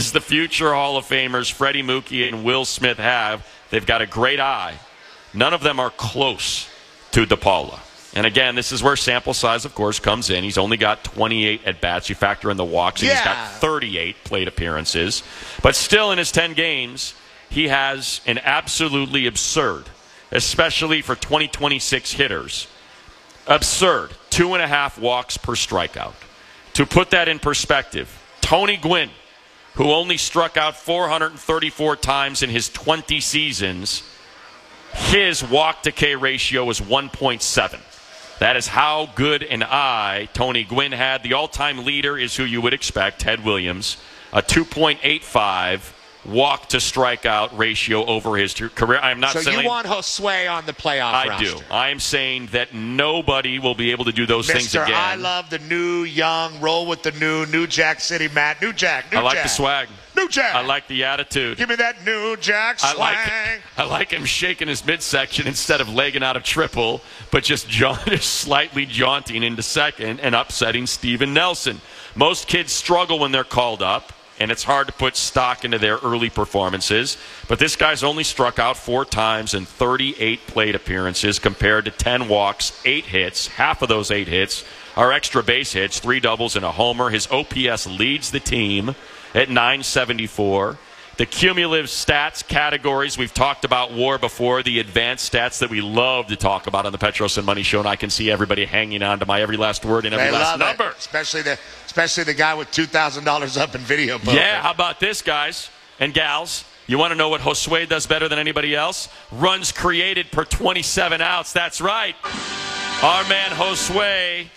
as the future Hall of Famers Freddie Mookie and Will Smith have. They've got a great eye. None of them are close to DePaula. And again, this is where sample size, of course, comes in. He's only got 28 at-bats. You factor in the walks, and he's got 38 plate appearances. But still, in his 10 games, he has an absolutely absurd, especially for 2026 hitters, absurd 2.5 walks per strikeout. To put that in perspective, Tony Gwynn, who only struck out 434 times in his 20 seasons, his walk-to-K ratio was 1.7. That is how good an eye Tony Gwynn had. The all-time leader is who you would expect, Ted Williams, a 2.85 walk-to-strikeout ratio over his career. I'm not saying... So you want Josue on the playoff roster? I do. I am saying that nobody will be able to do those things again. I love the new, young, roll with the New Jack City, Matt. New Jack. I like the swag. New Jack. I like the attitude. Give me that New Jack swag. I like him shaking his midsection instead of legging out of triple, but just slightly jaunting into second and upsetting Steven Nelson. Most kids struggle when they're called up, and it's hard to put stock into their early performances. But this guy's only struck out 4 times in 38 plate appearances compared to 10 walks, 8 hits. Half of those 8 hits are extra base hits, 3 doubles and a homer. His OPS leads the team at 974. The cumulative stats categories, we've talked about WAR before, the advanced stats that we love to talk about on the Petros and Money Show, and I can see everybody hanging on to my every last word and every last number. Especially the guy with $2,000 up in video poker. Yeah, how about this, guys and gals? You want to know what Josue does better than anybody else? Runs created per 27 outs. That's right. Our man Josue,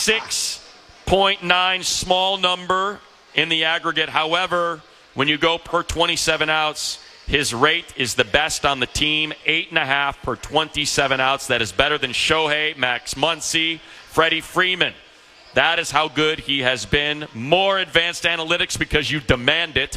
6.9, small number in the aggregate. However, when you go per 27 outs, his rate is the best on the team, 8.5 per 27 outs. That is better than Shohei, Max Muncy, Freddie Freeman. That is how good he has been. More advanced analytics because you demand it.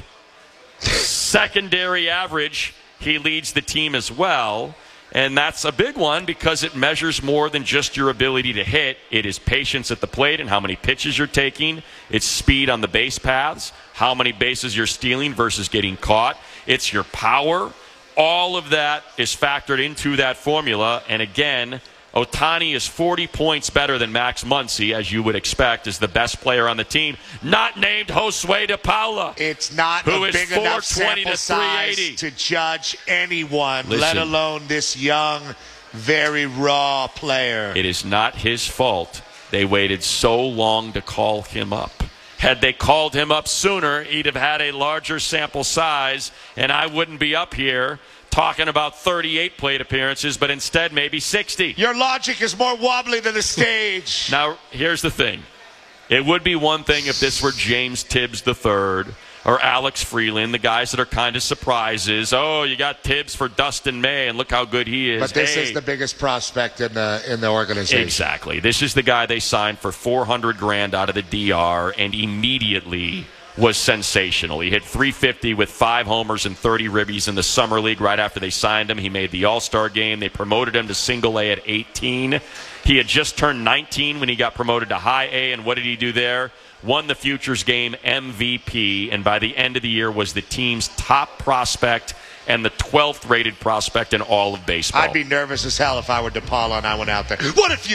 Secondary average, he leads the team as well. And that's a big one because it measures more than just your ability to hit. It is patience at the plate and how many pitches you're taking. It's speed on the base paths, how many bases you're stealing versus getting caught. It's your power. All of that is factored into that formula. And again, Ohtani is 40 points better than Max Muncy, as you would expect, is the best player on the team. Not named Josue DePaula. It's not a big enough sample size to judge anyone, let alone this young, very raw player. It is not his fault they waited so long to call him up. Had they called him up sooner, he'd have had a larger sample size, and I wouldn't be up here talking about 38 plate appearances, but instead maybe 60. Your logic is more wobbly than the stage. Now, here's the thing. It would be one thing if this were James Tibbs III or Alex Freeland, the guys that are kind of surprises. Oh, you got Tibbs for Dustin May, and look how good he is. But this is the biggest prospect in the organization. Exactly. This is the guy they signed for $400,000 out of the DR, and immediately was sensational. He hit .350 with 5 homers and 30 ribbies in the Summer League right after they signed him. He made the All-Star game. They promoted him to Single A at 18. He had just turned 19 when he got promoted to High A, and what did he do there? Won the Futures Game MVP, and by the end of the year was the team's top prospect and the 12th rated prospect in all of baseball. I'd be nervous as hell if I were DePaula and I went out there. What if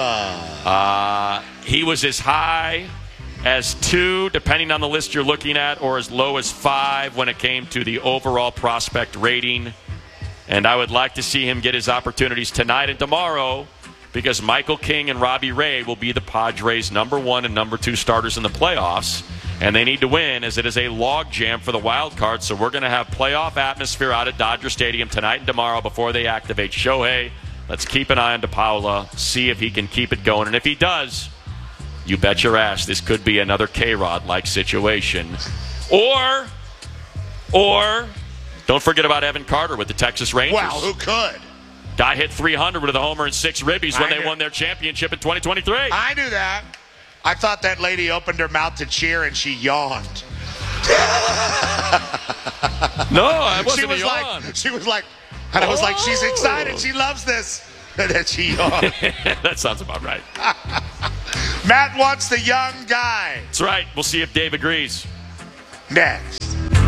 UFA? He was as high as 2, depending on the list you're looking at, or as low as 5 when it came to the overall prospect rating. And I would like to see him get his opportunities tonight and tomorrow, because Michael King and Robbie Ray will be the Padres' number 1 and number 2 starters in the playoffs. And they need to win, as it is a logjam for the wild card. So we're going to have playoff atmosphere out at Dodger Stadium tonight and tomorrow before they activate Shohei. Let's keep an eye on DePaula, see if he can keep it going. And if he does, you bet your ass this could be another K-Rod-like situation. Or, don't forget about Evan Carter with the Texas Rangers. Wow, who could? Guy hit 300 with a homer and 6 ribbies when they won their championship in 2023. I knew that. I thought that lady opened her mouth to cheer and she yawned. No, I wasn't a yawn. She was like, and I was like, she's excited. She loves this. And then she yawned. That sounds about right. Matt wants the young guy. That's right. We'll see if Dave agrees. Next.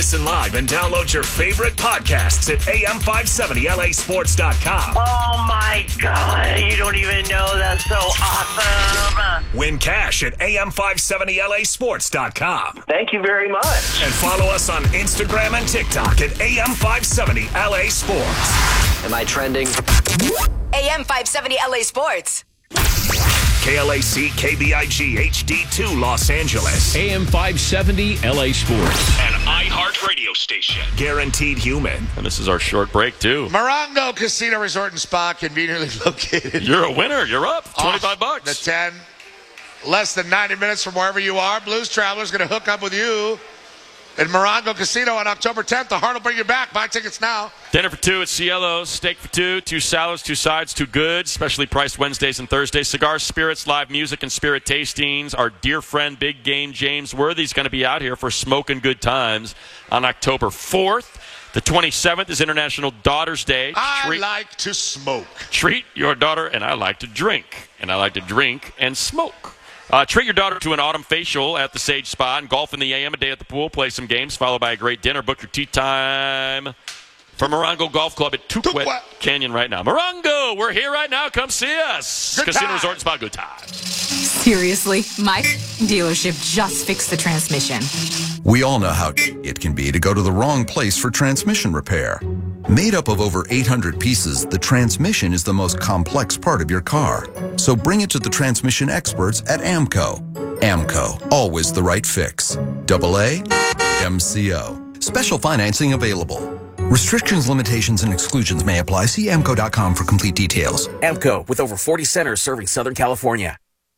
Listen live and download your favorite podcasts at am570lasports.com. Oh my God, you don't even know. That's so awesome. Win cash at am570lasports.com. Thank you very much. And follow us on Instagram and TikTok at AM570LA Sports. Am I trending? AM 570 LA Sports. KLAC KBIG HD2 Los Angeles. AM 570 LA Sports. An iHeart radio station. Guaranteed human. And this is our short break, too. Morongo Casino Resort and Spa, conveniently located. You're a winner. You're up. $25. The 10. Less than 90 minutes from wherever you are. Blues Travelers going to hook up with you at Morongo Casino on October 10th. The Heart will bring you back. Buy tickets now. Dinner for two at Cielo's. Steak for two. 2 salads, 2 sides, 2 goods. Specially priced Wednesdays and Thursdays. Cigars, spirits, live music, and spirit tastings. Our dear friend, big game James Worthy is going to be out here for smoking good times on October 4th. The 27th is International Daughter's Day. I like to smoke. Treat your daughter, and I like to drink. And I like to drink and smoke. Treat your daughter to an autumn facial at the Sage Spa and golf in the AM, a day at the pool, play some games, followed by a great dinner. Book your tea time for Morongo Golf Club at Tuquet Canyon right now. Morongo, we're here right now. Come see us. Good Casino time. Resort and Spa, good time. Seriously, Mike, dealership just fixed the transmission. We all know how it can be to go to the wrong place for transmission repair. Made up of over 800 pieces, the transmission is the most complex part of your car. So bring it to the transmission experts at AMCO. AMCO, always the right fix. AA MCO. Special financing available. Restrictions, limitations, and exclusions may apply. See AMCO.com for complete details. AMCO, with over 40 centers serving Southern California.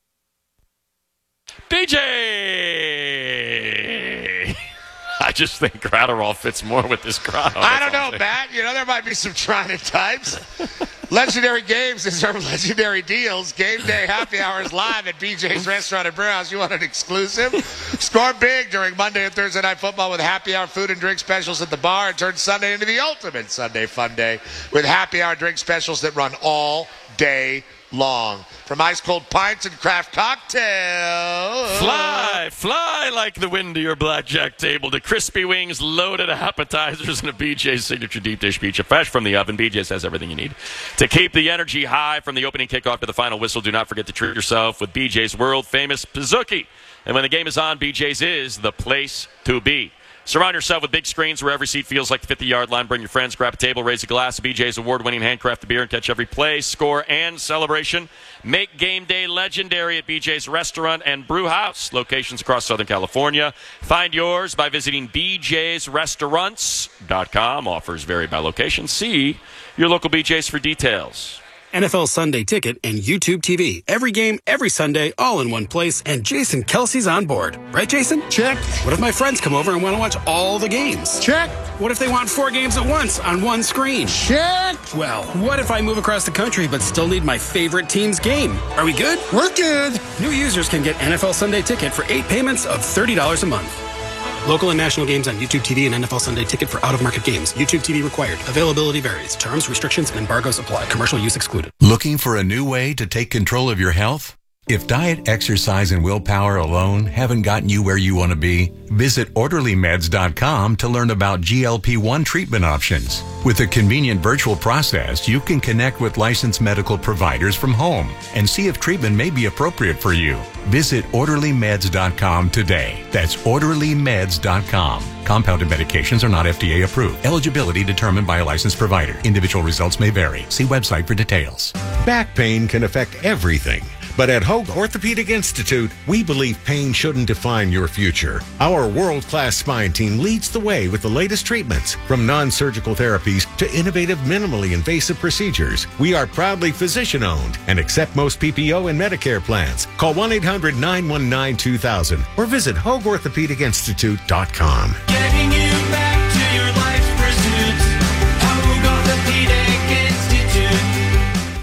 BJ! I just think Gratterall fits more with this crowd. I don't know, Matt. You know, there might be some trying types. Legendary Games deserve legendary deals. Game day happy hours live at BJ's Restaurant and Brewhouse. You want an exclusive? Score big during Monday and Thursday Night Football with happy hour food and drink specials at the bar, and turn Sunday into the ultimate Sunday fun day with happy hour drink specials that run all day long. From ice cold pints and craft cocktails. Fly like the wind to your blackjack table, to crispy wings, loaded appetizers, and a BJ's signature deep dish pizza fresh from the oven. BJ's has everything you need to keep the energy high from the opening kickoff to the final whistle. Do not forget to treat yourself with BJ's world famous Pizookie. And when the game is on, BJ's is the place to be. Surround yourself with big screens where every seat feels like the 50-yard line. Bring your friends, grab a table, raise a glass of BJ's award-winning handcrafted beer, and catch every play, score, and celebration. Make game day legendary at BJ's Restaurant and Brew House, locations across Southern California. Find yours by visiting bjsrestaurants.com. Offers vary by location. See your local BJ's for details. NFL Sunday Ticket and YouTube TV. Every game, every Sunday, all in one place, and Jason Kelsey's on board. Right, Jason? Check. What if my friends come over and want to watch all the games? Check. What if they want 4 games at once on one screen? Check. Well, what if I move across the country but still need my favorite team's game? Are we good? We're good. New users can get NFL Sunday Ticket for 8 payments of $30 a month. Local and national games on YouTube TV and NFL Sunday Ticket for out-of-market games. YouTube TV required. Availability varies. Terms, restrictions, and embargoes apply. Commercial use excluded. Looking for a new way to take control of your health? If diet, exercise, and willpower alone haven't gotten you where you want to be, visit OrderlyMeds.com to learn about GLP-1 treatment options. With a convenient virtual process, you can connect with licensed medical providers from home and see if treatment may be appropriate for you. Visit OrderlyMeds.com today. That's OrderlyMeds.com. Compounded medications are not FDA approved. Eligibility determined by a licensed provider. Individual results may vary. See website for details. Back pain can affect everything. But at Hoag Orthopedic Institute, we believe pain shouldn't define your future. Our world-class spine team leads the way with the latest treatments, from non-surgical therapies to innovative minimally invasive procedures. We are proudly physician-owned and accept most PPO and Medicare plans. Call 1-800-919-2000 or visit HoagOrthopedicInstitute.com. Getting you back to your life's pursuits. Hoag Orthopedic Institute.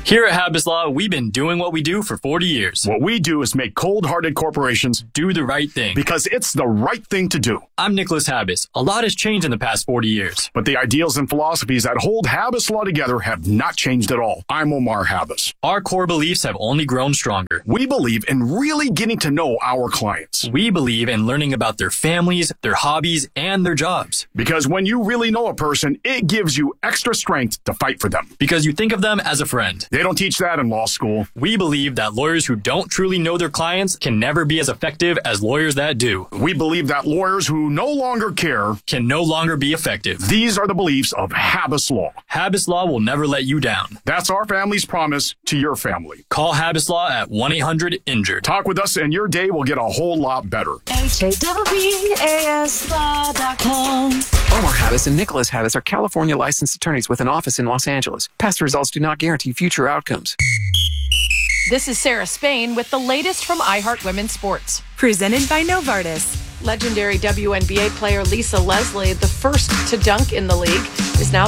Here at Habas Law, we've been doing what we do for 40 years. What we do is make cold-hearted corporations do the right thing. Because it's the right thing to do. I'm Nicholas Habas. A lot has changed in the past 40 years. But the ideals and philosophies that hold Habas Law together have not changed at all. I'm Omar Habas. Our core beliefs have only grown stronger. We believe in really getting to know our clients. We believe in learning about their families, their hobbies, and their jobs. Because when you really know a person, it gives you extra strength to fight for them. Because you think of them as a friend. They don't teach that in law school. We believe that lawyers who don't truly know their clients can never be as effective as lawyers that do. We believe that lawyers who no longer care can no longer be effective. These are the beliefs of Habas Law. Habas Law will never let you down. That's our family's promise to your family. Call Habas Law at 1-800-INJURED. Talk with us and your day will get a whole lot better. HAWBASLaw.com. Omar Habas and Nicholas Habas are California licensed attorneys with an office in Los Angeles. Past results do not guarantee future outcomes. This is Sarah Spain with the latest from iHeart Women's Sports. Presented by Novartis. Legendary WNBA player Lisa Leslie, the first to dunk in the league, is now